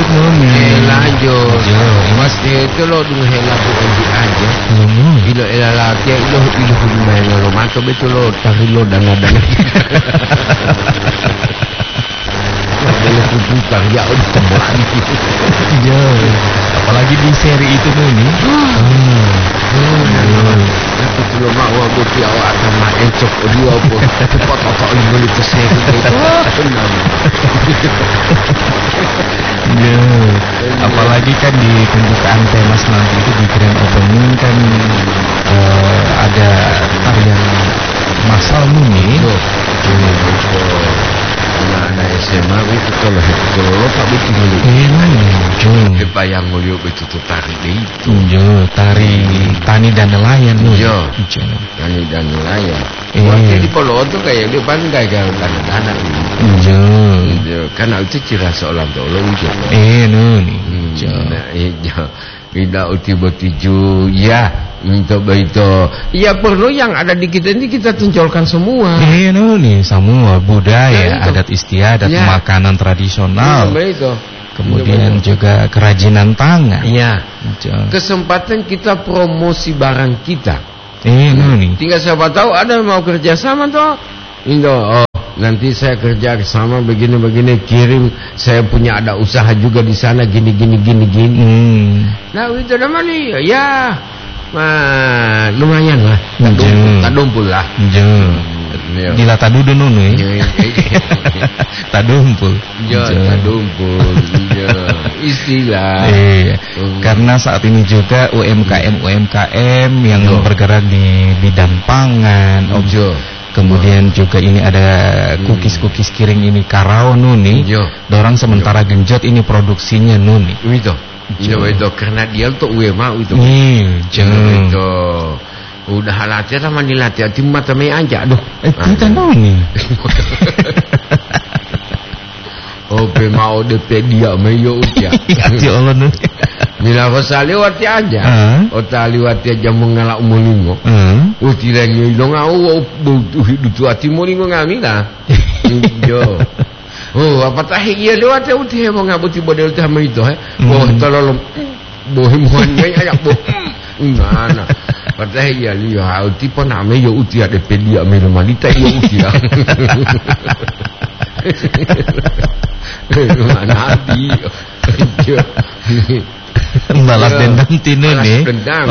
nuni. Lanjut. Mas itu lo dulu lagu endi aja. Ilo laki ilo main lo mato betul lo tari lo dana. Boleh kubuka ya udah kembali. Iya. Apalagi di seri itu nuni. Aku belum mau aku dia akan main cok dua pun. Cepat beli ke seri itu. Ya, apalagi kan di pembukaan temas nanti itu di grand opening kan ada tarian masal nuni. Nah, SMA itu kalau lo tak betul dulu. Bayang mulia betul tari itu. Tari tani dan nelayan nih. Tani dan nelayan. Waktu di Polo tuh kayak dia pandai kan tanah-tanah. Karena itu ciri khas orang tua lo ujo. Tidak uti-botiju ya untuk itu ya perlu yang ada di kita ini kita tonjolkan semua. Nih semua budaya, adat istiadat, makanan tradisional. Kemudian juga kerajinan tangan. Iya. Kesempatan kita promosi barang kita. Tinggal siapa tahu ada mau kerja sama toh. Nanti saya kerja sama begini kirim, saya punya ada usaha juga di sana gini. Nah itu namanya ya, lumayan lah, tak dumpul lah. Gila tadudu nunu tadumpul. Tadumpul. Istilah. Karena saat ini juga UMKM yang bergerak di bidang pangan. Kemudian juga ini ada kukis kiring ini karao nuni. Dorang sementara genjot ini produksinya nuni. Itu karena dia tuh mau itu. Itu udah latihan sama dilatih tim mata me aja. Aduh, kita nuni. Mau DP dia meyo utia. Ya Allah nuni. Mila kosali wati aja. Otali wati aja mengalak mulingo. Utiranyo ilong au dutu ati mulingo ngamina. Jo. Apa tahi iya do ati uti mo ngabuti bodel tama itu tololom. Mohon ngai ayak bo. Nana. Patahi iya liyo uti pona meyo uti ade pedia melo malita yo uti. Mana hati. Balas dendam tinu nih.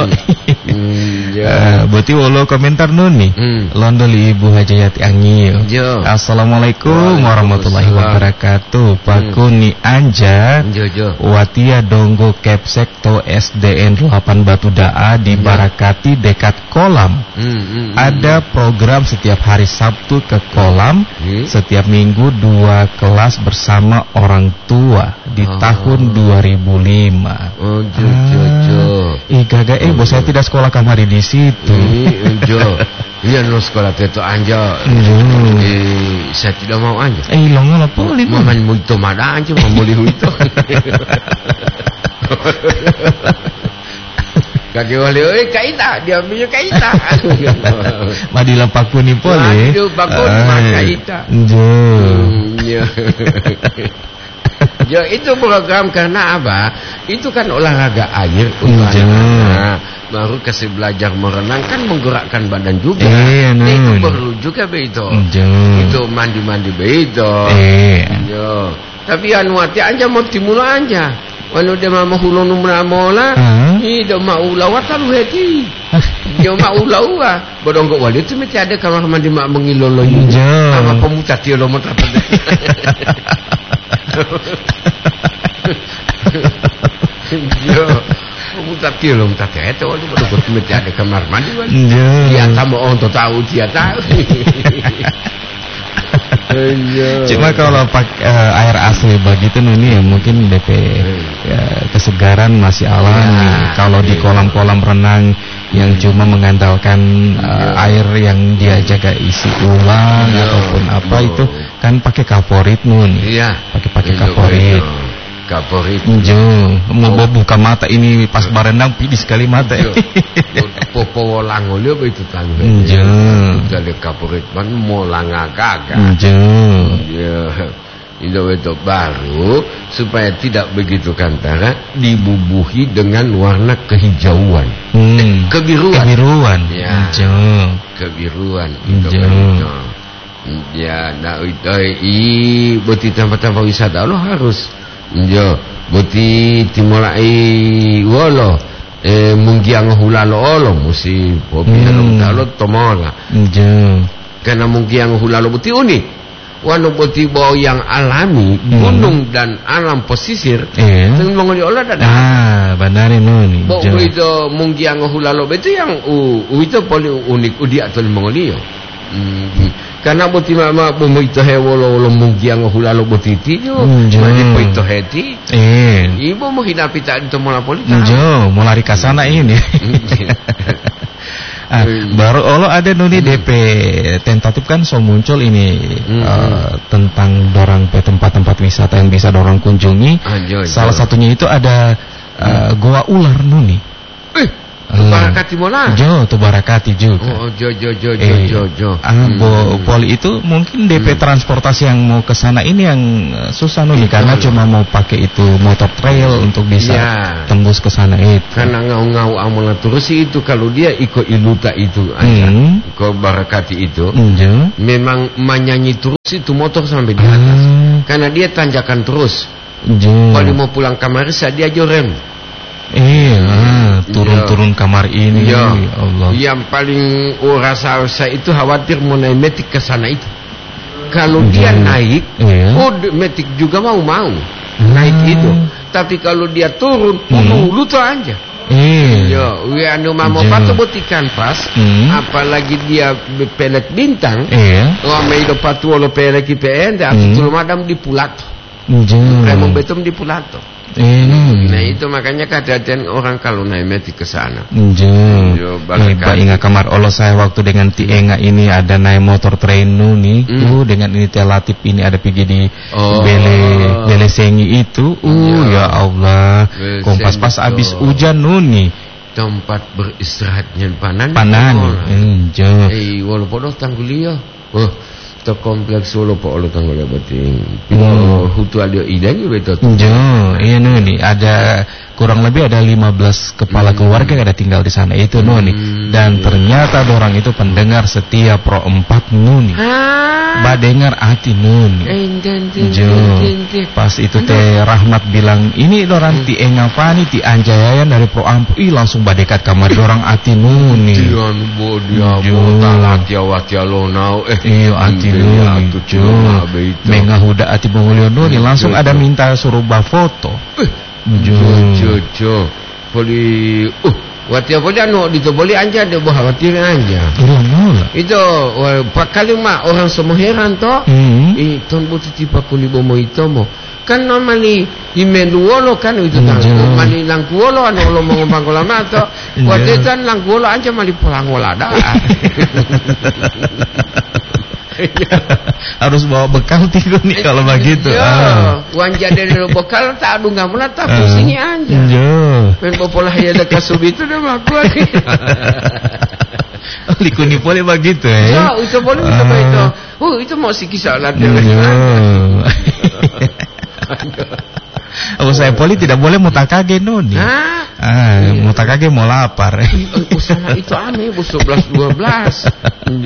Berarti wolo komentar nuni. Londoli Ibu Hajayati Angil. Assalamualaikum warahmatullahi wabarakatuh. Pakuni Anja. Watia Donggo Kepsek to SDN 8 Batu Daa di Barakati dekat kolam. Ada program setiap hari Sabtu ke kolam. Setiap minggu 2 kelas bersama orang tua di tahun 2005. Gaga bos saya tidak sekolah kamari di situ. Iya no sekolah itu Anja. Saya tidak mau Anja. Longan apa boleh. Maman muito mada Anja memulih itu. Kaki wali kaita dia punya kaita. Madila pakuni pole. Madu pakun kaita. Ya itu program karena apa? Itu kan olahraga air. Baru kasih belajar merenang kan menggerakkan badan juga. Itu perlu juga begitu. Itu mandi begitu. Tapi anuati aja mau timula aja. Wanu dia mau hulun mola. Ini dia mau lawatan hati. Dia mau lawa. Bodong kok wali itu mesti ada kamar mandi mak mengilolo. Sama pemuda dia lo mau apa? Tapi lo minta itu waktu baru ada kamar mandi dia tamu untuk tahu dia tahu. Cuma kalau air asli begitu nih mungkin DP kesegaran masih alami. Kalau di kolam-kolam renang yang cuma mengandalkan air yang dia jaga isi ulang ataupun apa itu kan pakai kaporit pakai kaporit. Mau buka mata ini pas barendang pidis sekali mata. Popo langolio begitu tangga. Jadi kaporit man mau langagaga. Itu baru supaya tidak begitu kantara, dibubuhi dengan warna kehijauan. Kebiruan. Ya. Kebiruan. Ya, nak boti tempat-tempat wisata lo harus. Boti timolai wolo mungkiang hulalo olo musi popi lo tomola. Karena mungkiang hulalo boti unik. Wano boti bau yang alami, gunung dan alam pesisir. Dengan mengoli olah dah. Benarin noni. Bau itu mungkiang hulalo itu yang itu paling unik udia tu mengoli yo. Karena boti mama bomo itu hewolo mungkiang hulalo boti tijo. Mandi po itu heti. Ibu mau hinapi tak itu mola polita. Mau lari ke sana ini. Baru Allah ada noni DP tentatif kan muncul ini tentang dorang ke tempat-tempat wisata yang bisa dorang kunjungi. Salah satunya itu ada Goa Ular noni. Barakati mola. Tu Barakati juga. Poli itu mungkin DP transportasi yang mau ke sana ini yang susah noni karena cuma mau pakai itu motor trail untuk bisa tembus ke sana itu. Karena ngau-ngau amola terus itu kalau dia ikut iluta itu ke Barakati itu memang menyanyi terus itu motor sampai di atas. Karena dia tanjakan terus. Kalau mau pulang kamar dia jorem. Turun-turun kamar ini. Allah. Yang paling rasa saya itu khawatir mau naik metik ke sana itu. Kalau dia naik, metik juga mau naik itu. Tapi kalau dia turun, lutut aja. Anu mau patu butikan pas, apalagi dia pelet bintang. Ramai do patu lo pelet IPN, atau turun madam di pulat. Remong betum di pulat. Nah itu makanya kehadiran orang kalau naik metik ke sana. Ingat kamar Allah saya waktu dengan Tienga ini ada naik motor train nih. Dengan ini Telatip ini ada pergi di Bele Sengi itu. Ya Allah. Kompas pas abis hujan nih. Tempat beristirahatnya panan. Walaupun tanggulia. Kompleks Solo Pak Allah tanggal berarti. Hutu ada idenya betul. Iya noni ada kurang lebih ada 15 kepala keluarga yang ada tinggal di sana itu noni. Dan ternyata orang itu pendengar setia Pro 4 noni. Badengar hati noni. Pas itu teh Rahmat bilang ini orang ti engapani ti anjayan dari Pro Ampu. Langsung badekat kamar orang hati noni. Dia talak ya lonau. Hati mengahuda ati bongolio noni langsung ada minta suruh foto. Poli watia poli anu dito boleh anja de bah watia anja. Itu pakali mak orang semua heran to. Ton buti tipa kuli bomo itomo. Kan normally imeluolo kan itu tang. Mali langkuolo anu lo mengombang kolama to. Watia tan langkuolo anja mali polangolada. Harus bawa bekal tiga nih kalau begitu. Wanja dari bekal tak adu nggak mulai tak pusingnya aja. Main popolah ya dekat subi itu dah makuan. Likuni boleh begitu itu boleh itu. Itu mau si kisah lah dia. Saya poli tidak boleh mutakage noni. Mutakage mau lapar. Usaha itu aneh bu 11-12.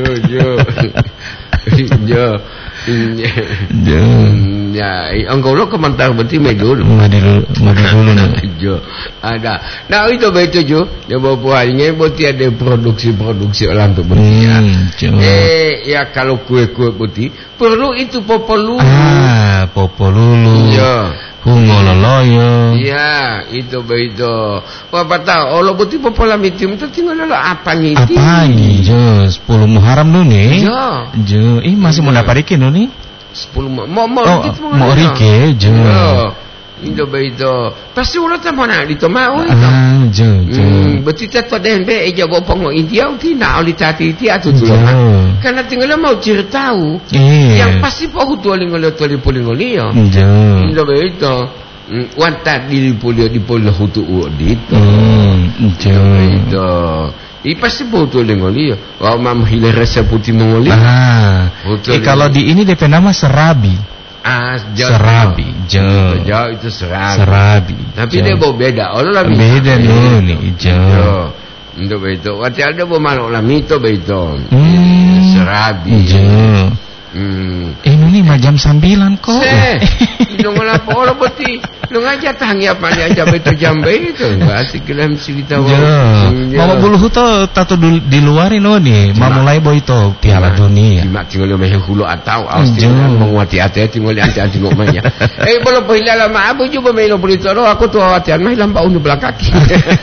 Ya, engkau lo komentar berarti medul. Madu dulu. Ada. Nah itu betul jo. Ya bawa-bawanya berarti ada produksi orang tu berarti. Ya kalau kue-kue berarti perlu itu popolulu. Popolulu. Hungololoyo. Ya, itu begitu. Bapak tahu, kalau buti popola mitim itu tinggal apa nih? Apa nih? 10 Muharram dulu nih. Masih mau dapat ikin dulu nih? 10 mau rike. Itu begitu. Pasti ulat apa nak ditomau itu. Berarti tetap DNB eja bopong India utina oli tati ti atu tu. Karena tinggal mau ceritahu. Yang pasti poh tualingolio tualipulingolio. Itu begitu. Wanta dilipulio dipulio hutu udito. Itu. Pasti poh tualingolio. Wah mam hiler rasa putih mongoli. Kalau di ini DP nama serabi. Serabi. Jo itu serabi. Tapi dia bawa beda. Allah beda nih jo. Untuk begitu. Waktu ada bawa maluk lah mito begitu. Serabi. Jo. Ini nih macam 9 kok. Nung ngapa orang putih. Nung aja tangi apa ni aja betul jambe itu. Asik kelam cerita. Mama buluh tu tato di luarin ni. Mamulai boy itu Piala Dunia. Mak tinggal meh hulu atau Australia menguati hati tinggal anda tengok mainnya. Belum pahila lama abu juga melo berita aku tu hati mah lambat unu belakaki.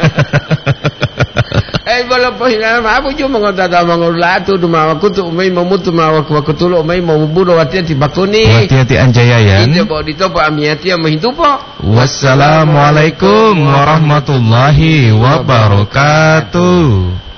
Belum pahila lama abu juga mengata mengulatu duma aku tu mai memutu aku tuluk mai mau bunuh hati bakuni. Hati Anjayayan. Itu bawa ditopo amiati yang menghidup. Wassalamualaikum warahmatullahi wabarakatuh.